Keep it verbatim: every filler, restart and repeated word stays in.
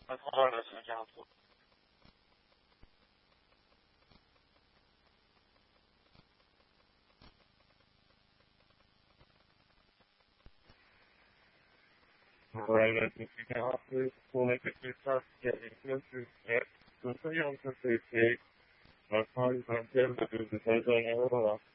那通常人是这样做。Alright, I think we can also we'll make it through start getting closer to it. So, so young, so they say, our parties aren't good, but there's a